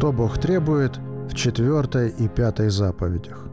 Что Бог требует в 4 и 5 заповедях.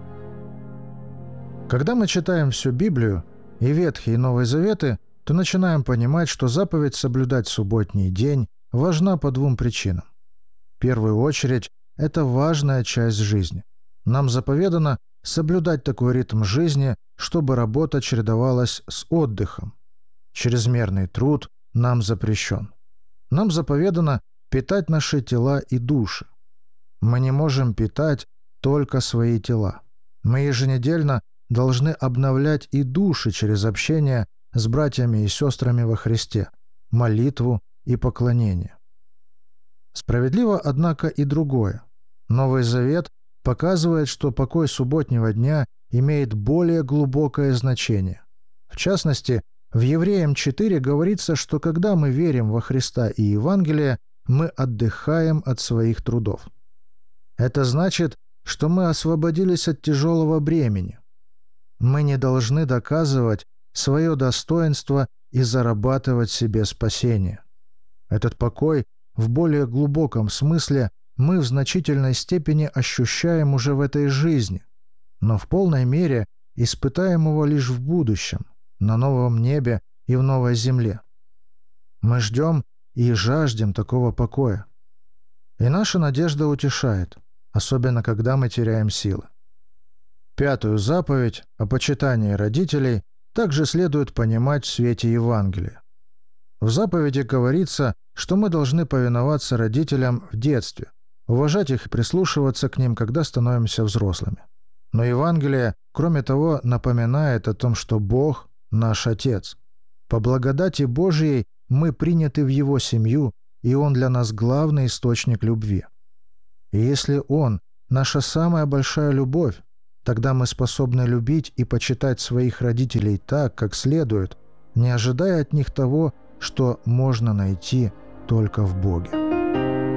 Когда мы читаем всю Библию, и Ветхий, и Новый Заветы, то начинаем понимать, что заповедь соблюдать субботний день важна по двум причинам. В первую очередь, это важная часть жизни. Нам заповедано соблюдать такой ритм жизни, чтобы работа чередовалась с отдыхом. Чрезмерный труд нам запрещен. Нам заповедано питать наши тела и души. Мы не можем питать только свои тела. Мы еженедельно должны обновлять и души через общение с братьями и сестрами во Христе, молитву и поклонение. Справедливо, однако, и другое. Новый Завет показывает, что покой субботнего дня имеет более глубокое значение. В частности, в Евреям 4 говорится, что когда мы верим во Христа и Евангелие, мы отдыхаем от своих трудов. Это значит, что мы освободились от тяжелого бремени. Мы не должны доказывать свое достоинство и зарабатывать себе спасение. Этот покой в более глубоком смысле мы в значительной степени ощущаем уже в этой жизни, но в полной мере испытаем его лишь в будущем, на новом небе и в новой земле. Мы ждем и жаждем такого покоя. И наша надежда утешает, особенно когда мы теряем силы. 5 заповедь о почитании родителей также следует понимать в свете Евангелия. В заповеди говорится, что мы должны повиноваться родителям в детстве, уважать их и прислушиваться к ним, когда становимся взрослыми. Но Евангелие, кроме того, напоминает о том, что Бог – наш Отец. По благодати Божией мы приняты в Его семью, и Он для нас главный источник любви. И если Он – наша самая большая любовь, тогда мы способны любить и почитать своих родителей так, как следует, не ожидая от них того, что можно найти только в Боге.